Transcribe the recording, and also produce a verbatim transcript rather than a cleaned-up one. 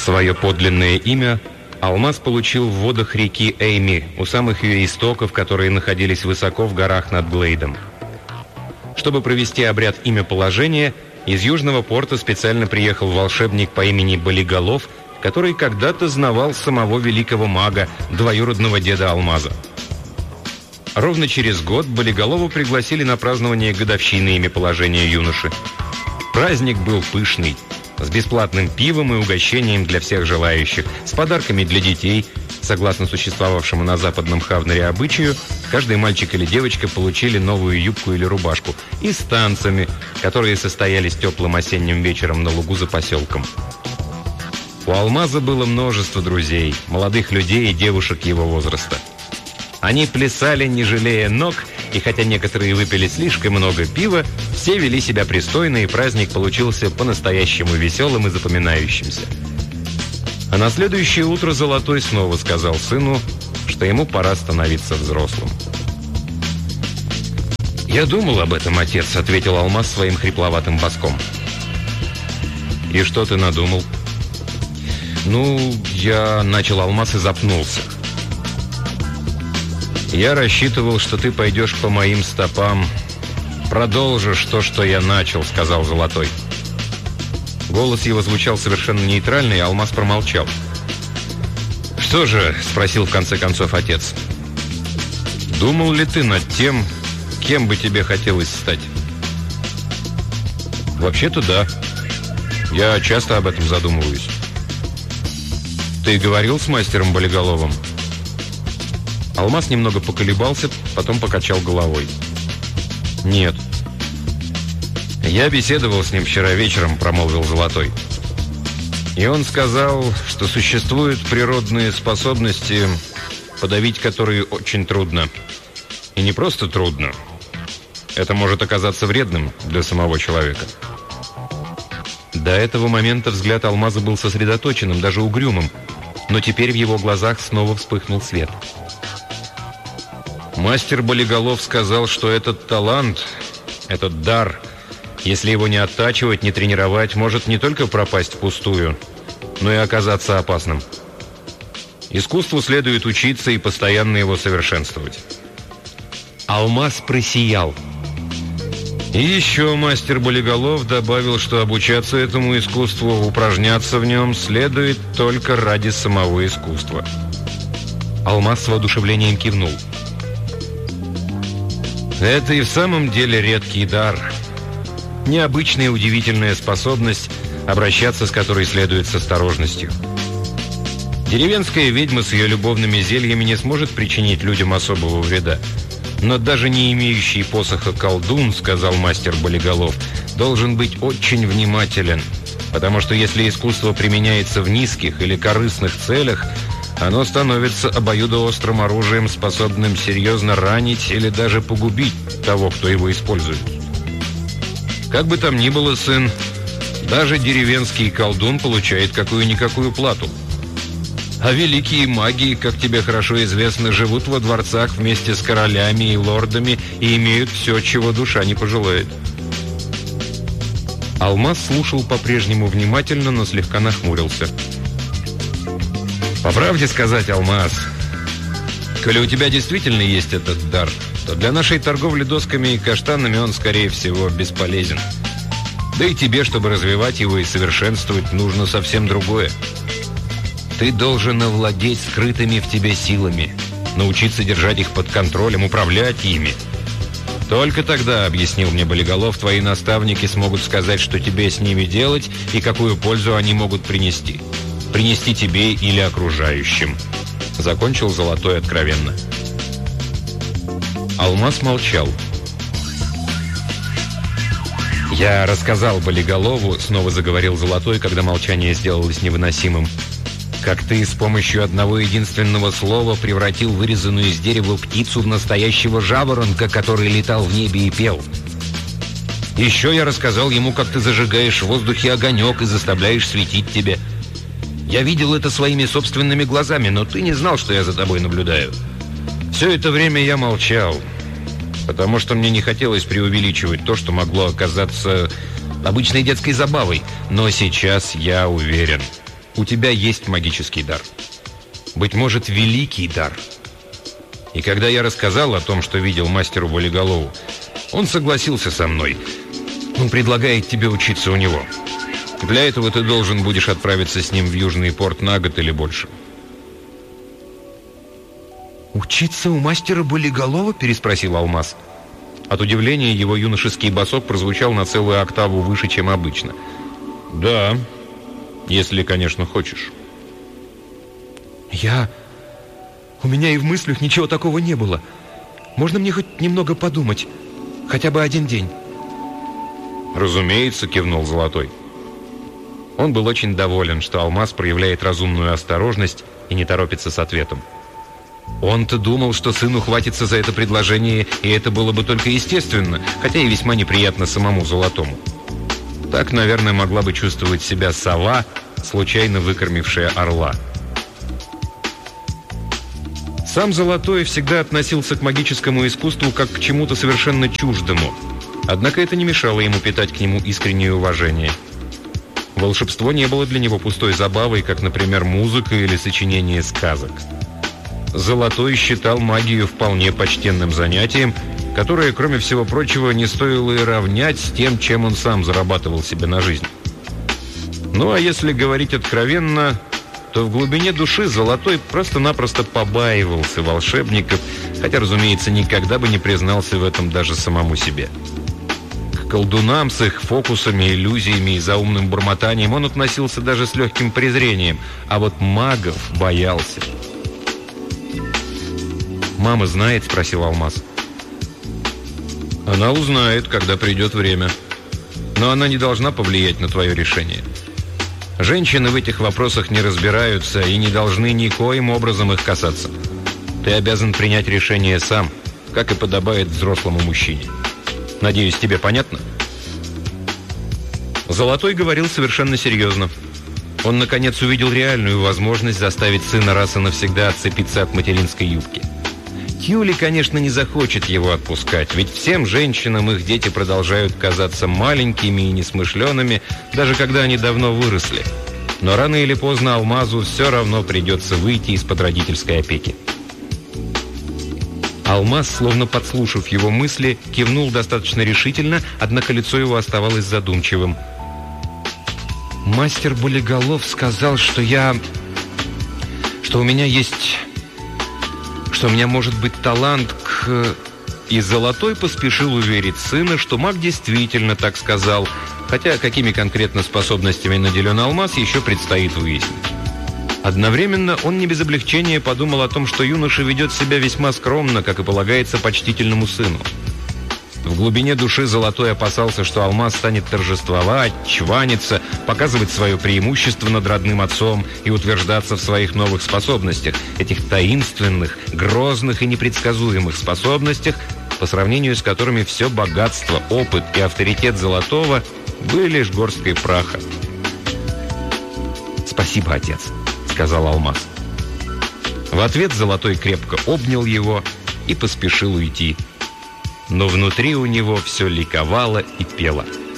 Свое подлинное имя Алмаз получил в водах реки Эйми, у самых ее истоков, которые находились высоко в горах над Глейдом. Чтобы провести обряд имяположения, из Южного порта специально приехал волшебник по имени Болиголов, который когда-то знавал самого великого мага, двоюродного деда Алмаза. Ровно через год Болиголову пригласили на празднование годовщины имяположения юноши. Праздник был пышный, с бесплатным пивом и угощением для всех желающих, с подарками для детей. Согласно существовавшему на западном Хавнере обычаю, каждый мальчик или девочка получили новую юбку или рубашку, и с танцами, которые состоялись теплым осенним вечером на лугу за поселком. У Алмаза было множество друзей, молодых людей и девушек его возраста. Они плясали, не жалея ног, и хотя некоторые выпили слишком много пива, все вели себя пристойно, и праздник получился по-настоящему веселым и запоминающимся. А на следующее утро Золотой снова сказал сыну, что ему пора становиться взрослым. «Я думал об этом, отец», — ответил Алмаз своим хрипловатым баском. «И что ты надумал?» «Ну, я...» — начал Алмаз и запнулся. «Я рассчитывал, что ты пойдешь по моим стопам, продолжишь то, что я начал», — сказал Золотой. Голос его звучал совершенно нейтрально, и Алмаз промолчал. «Что же?» — спросил в конце концов отец. «Думал ли ты над тем, кем бы тебе хотелось стать?» «Вообще-то да. Я часто об этом задумываюсь». «Ты говорил с мастером Болиголовым?» Алмаз немного поколебался, потом покачал головой. «Нет». «Я беседовал с ним вчера вечером», — промолвил Золотой. «И он сказал, что существуют природные способности, подавить которые очень трудно. И не просто трудно. Это может оказаться вредным для самого человека». До этого момента взгляд Алмаза был сосредоточенным, даже угрюмым, но теперь в его глазах снова вспыхнул свет. «Мастер Болиголов сказал, что этот талант, этот дар, если его не оттачивать, не тренировать, может не только пропасть впустую, но и оказаться опасным. Искусству следует учиться и постоянно его совершенствовать». Алмаз просиял. И еще мастер Болиголов добавил, что обучаться этому искусству, упражняться в нем следует только ради самого искусства. Алмаз с воодушевлением кивнул. «Это и в самом деле редкий дар. Необычная удивительная способность, обращаться с которой следует с осторожностью. Деревенская ведьма с ее любовными зельями не сможет причинить людям особого вреда. Но даже не имеющий посоха колдун, сказал мастер Болиголов, должен быть очень внимателен, потому что если искусство применяется в низких или корыстных целях, оно становится обоюдоострым оружием, способным серьезно ранить или даже погубить того, кто его использует. Как бы там ни было, сын, даже деревенский колдун получает какую-никакую плату. А великие маги, как тебе хорошо известно, живут во дворцах вместе с королями и лордами и имеют все, чего душа не пожелает». Алмаз слушал по-прежнему внимательно, но слегка нахмурился. «По правде сказать, Алмаз, коли у тебя действительно есть этот дар, то для нашей торговли досками и каштанами он, скорее всего, бесполезен. Да и тебе, чтобы развивать его и совершенствовать, нужно совсем другое. Ты должен овладеть скрытыми в тебе силами, научиться держать их под контролем, управлять ими. Только тогда, объяснил мне Болиголов, твои наставники смогут сказать, что тебе с ними делать и какую пользу они могут принести. Принести тебе или окружающим. Закончил Золотой откровенно. Алмаз молчал. «Я рассказал Болиголову», — снова заговорил Золотой, когда молчание сделалось невыносимым, «как ты с помощью одного единственного слова превратил вырезанную из дерева птицу в настоящего жаворонка, который летал в небе и пел. Еще я рассказал ему, как ты зажигаешь в воздухе огонек и заставляешь светить тебе. Я видел это своими собственными глазами, но ты не знал, что я за тобой наблюдаю. Все это время я молчал, потому что мне не хотелось преувеличивать то, что могло оказаться обычной детской забавой. Но сейчас я уверен, У тебя есть магический дар. Быть может, великий дар. И когда я рассказал о том, что видел мастеру Болиголову, он согласился со мной. Он предлагает тебе учиться у него. Для этого ты должен будешь отправиться с ним в Южный порт на год или больше. «Учиться у мастера Болиголова?» – переспросил Алмаз. От удивления его юношеский басок прозвучал на целую октаву выше, чем обычно. «Да, если, конечно, хочешь». «Я... У меня и в мыслях ничего такого не было. Можно мне хоть немного подумать? Хотя бы один день?» «Разумеется», — кивнул Золотой. Он был очень доволен, что Алмаз проявляет разумную осторожность и не торопится с ответом. Он-то думал, что сыну хватится за это предложение, и это было бы только естественно, хотя и весьма неприятно самому Золотому. Так, наверное, могла бы чувствовать себя сова, случайно выкормившая орла. Сам Золотой всегда относился к магическому искусству как к чему-то совершенно чуждому. Однако это не мешало ему питать к нему искреннее уважение. Волшебство не было для него пустой забавой, как, например, музыка или сочинение сказок. Золотой считал магию вполне почтенным занятием, которое, кроме всего прочего, не стоило и равнять с тем, чем он сам зарабатывал себе на жизнь. Ну, а если говорить откровенно, то в глубине души Золотой просто-напросто побаивался волшебников, хотя, разумеется, никогда бы не признался в этом даже самому себе. К колдунам с их фокусами, иллюзиями и заумным бормотанием он относился даже с легким презрением, а вот магов боялся. «Мама знает?» – спросил Алмаз. «Она узнает, когда придет время. Но она не должна повлиять на твое решение. Женщины в этих вопросах не разбираются и не должны никоим образом их касаться. Ты обязан принять решение сам, как и подобает взрослому мужчине. Надеюсь, тебе понятно?» Золотой говорил совершенно серьезно. Он, наконец, увидел реальную возможность заставить сына раз и навсегда отцепиться от материнской юбки. Тьюли, конечно, не захочет его отпускать, ведь всем женщинам их дети продолжают казаться маленькими и несмышленными, даже когда они давно выросли. Но рано или поздно Алмазу все равно придется выйти из-под родительской опеки. Алмаз, словно подслушав его мысли, кивнул достаточно решительно, однако лицо его оставалось задумчивым. «Мастер Болиголов сказал, что я... что у меня есть... что у меня может быть талант к...» И Золотой поспешил уверить сына, что маг действительно так сказал, хотя какими конкретно способностями наделен Алмаз, еще предстоит выяснить. Одновременно он не без облегчения подумал о том, что юноша ведет себя весьма скромно, как и полагается почтительному сыну. В глубине души Золотой опасался, что Алмаз станет торжествовать, чваниться, показывать свое преимущество над родным отцом и утверждаться в своих новых способностях, этих таинственных, грозных и непредсказуемых способностях, по сравнению с которыми все богатство, опыт и авторитет Золотого были лишь горсткой праха. «Спасибо, отец», — сказал Алмаз. В ответ Золотой крепко обнял его и поспешил уйти. Но внутри у него все ликовало и пело.